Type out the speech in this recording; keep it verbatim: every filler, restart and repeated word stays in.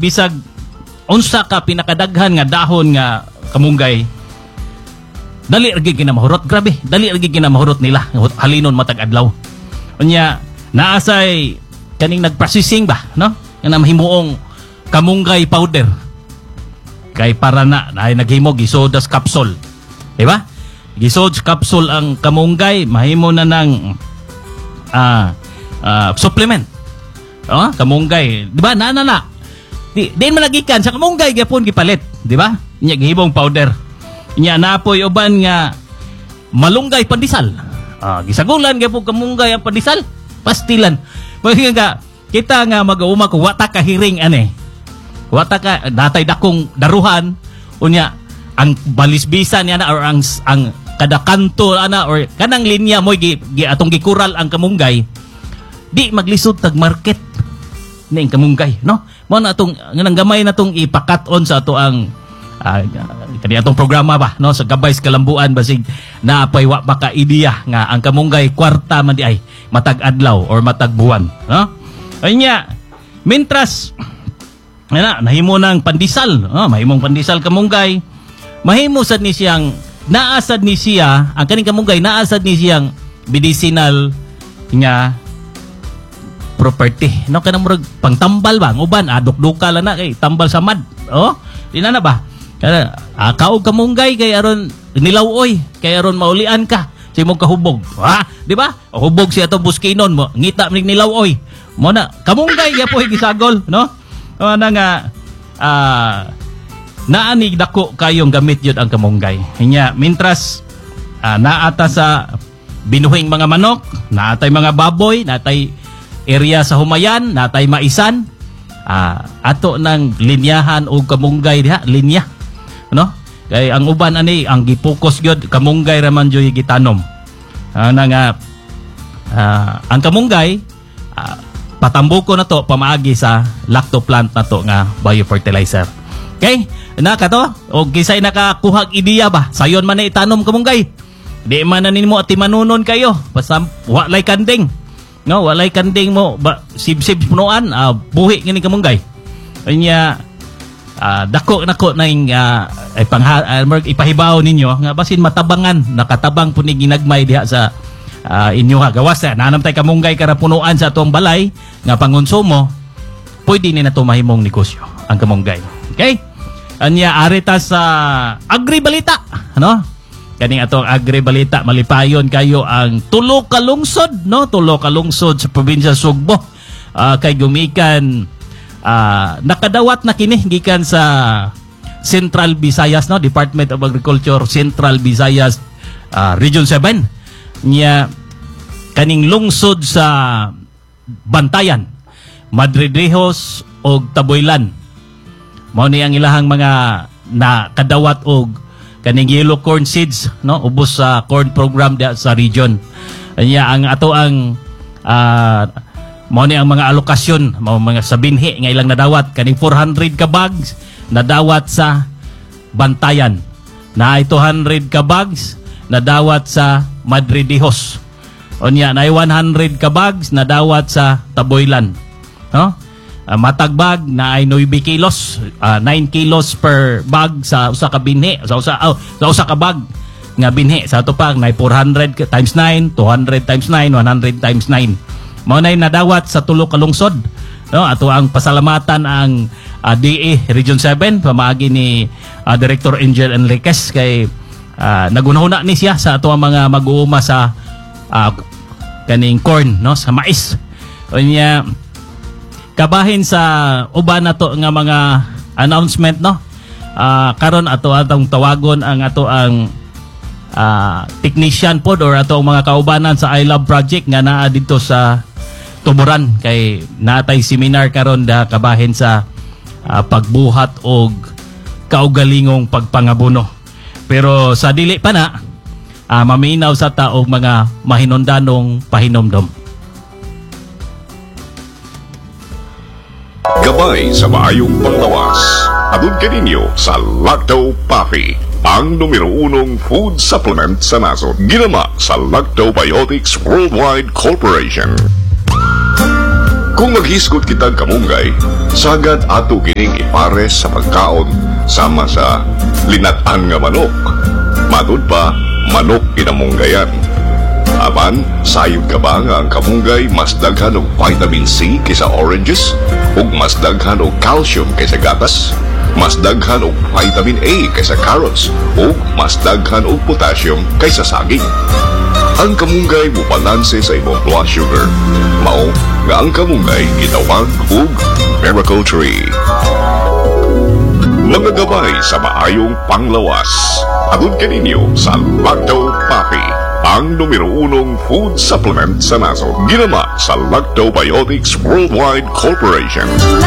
bisag unsa ka pinakadaghan nga dahon nga kamunggay, dali lagi kinamahurot. Grabe, dali lagi kinamahurot nila. Halinon matag adlaw. Unya, naasay kaning nagprocessing ba, no? Nga na mahimuong kamunggay powder. Kay para na, ay naghimo gisodas capsule. Diba? Gisodas capsule ang kamunggay, mahimo na ng uh, uh, supplement. Oh, kamunggay. Diba? Na, na, na. Di, di man nagikan sa kamunggay gyapon gipalit, di ba? Nya gihibong powder. Nya napoy uban nga malunggay pandisal. Ah, gisagulan gyapon kamunggay ang pandisal, pastilan. Pwede nga kita nga mag-uuma ko wata ka hiring ane. Wata ka datay dakong daruhan unya ang balisbisan niya na or ang ang kada kanto ana or kanang linya mo gi, gi atong gikural ang kamunggay. Di maglisod tag market ning kamunggay, no? Mo na atong nganang gamay na tong ipakat-on sa ato ang uh, kani atong programa ba, no? Sa gabay sa kalambuan basig naapay wa baka ideya nga ang kamunggay kwarta man di ay matag adlaw or matag buwan, no? Anya, mintras na nahimo nang pandisal, no? Mahimong pandisal kamunggay. Mahimo sad ni siyang naasad ni siya ang kaning kamunggay naasad ni siyang medicinal nga property, no? Kanang murag pangtambal ba, uban adok-duka lang na kay tambal sa mad, oh di na na ba kana ah, kaog kamunggay kay aron nilawoy kay aron maulian ka sa imong kahubog, ha, di ba? Hubog siya to buskinon mo ngita mig nilawoy mo na kamunggay gyapon gisagol, no? Ana nga ah naani dako kayong gamit yun ang kamunggay. Nya mintras ah, naata sa binuhing mga manok, naatay mga baboy, naatay area sa humayan, natay maisan, ah, ato ng linyahan o kamunggay diha, linya, no? Kay ang uban ani ang gipokus gyud kamunggay raman joy gitanom. Ana nga ah, ang kamunggay ah, patambuko na to pamaagi sa lactoplant na to nga biofertilizer. Okay? Na kato og kisay nakakuhag ideya ba? Sayon man na itanom kamunggay. Di man na nimo ati manunon kayo, basta wa lay kanding. No, walay kanding mo ba sib-sib punuan, uh, buhi ngini kamunggay. Anya uh, dako nako na ing uh, ay pangha uh, ipahibaw ninyo nga basin matabangan nakatabang pud ni ginagmay diha sa uh, inyo ha gawas na nanam tay kamunggay kara punuan sa atong balay nga pangonsumo, pwede ni nato mahimong negosyo ang kamunggay. Okay? Anya arita sa agribalita, no? Kaning atong agribalita malipayon kayo ang tulo ka lungsod, no? Tulo ka lungsod sa probinsya Sugbo. Uh, kay gumikan uh, nakadawat na kini gikan sa Central Visayas, no? Department of Agriculture Central Visayas uh, Region seven. Nya kaning lungsod sa Bantayan, Madridejos og Taboylan. Mao ni ang ilahang mga nakadawat og kaning yellow corn seeds, no? Ubos sa uh, corn program da sa region. Anya ang ato ang uh, mao ni ang mga alokasyon, mao mga sa binhi nga ilang nadawat kaning four hundred ka bags nadawat sa Bantayan. Na two hundred ka bags nadawat sa Madridejos. Unya na one hundred ka bags nadawat sa Taboylan. No? Uh, matag bag na ay nine kilos, uh, nine kilos per bag sa usa ka binhi, sa usa oh, sa usa ka bag nga binhi. Sa ato pag na four hundred times nine, two hundred times nine, one hundred times nine. Mao nay nadawat sa tulo ka lungsod, no? Ato ang pasalamatan ang uh, D A Region seven pamaagi ni uh, Director Angel Enriquez kay uh, nagunahuna ni siya sa ato ang mga mag-uuma sa uh, kaning corn, no? Sa mais. Unya kabahin sa uban nato nga mga announcement, no? Uh, karon ato atong tawagon ang ato ang uh, technician pod or ato ang mga kaubanan sa I Love Project nga naa dito sa Tuburan kay natay seminar karon da kabahin sa uh, pagbuhat og kaugalingong pagpangabuno. Pero sa dili pa na uh, maminaw sa ta og mga mahinungdanong pahinomdom. Gabay sa maayong panglawas. Adun kaninyo sa Lacto Puffy, ang numero unong food supplement sa nasod. Ginama sa Lactobiotics Worldwide Corporation. Kung maghisgot kitang kamunggay, sagad ato kining ipares sa pagkaon sama sa linatan nga manok. Matud pa, manok inamunggayan. Aman, sayod ka ba nga ang kamunggay mas daghan og vitamin C kaysa oranges? Ug mas daghan og calcium kaysa gatas? Mas daghan og vitamin A kaysa carrots? Ug mas daghan og potassium kaysa saging? Ang kamunggay mubalanse sa imong blood sugar. Mao nga ang kamunggay gitawag og miracle tree. Mga gabay sa maayong panglawas. Atod kaninyo sa Lacto Papi, ang numero unong food supplement sa naso. Ginama sa Lactobiotics Worldwide Corporation.